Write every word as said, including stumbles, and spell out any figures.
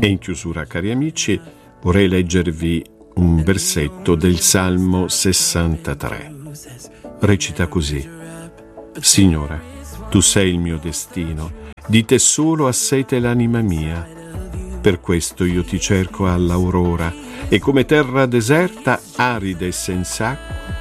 E in chiusura, cari amici, vorrei leggervi un versetto del Salmo sessantatré. Recita così: Signore, tu sei il mio destino, di te solo ha sete l'anima mia. Per questo io ti cerco all'aurora, e come terra deserta, arida e senza acqua,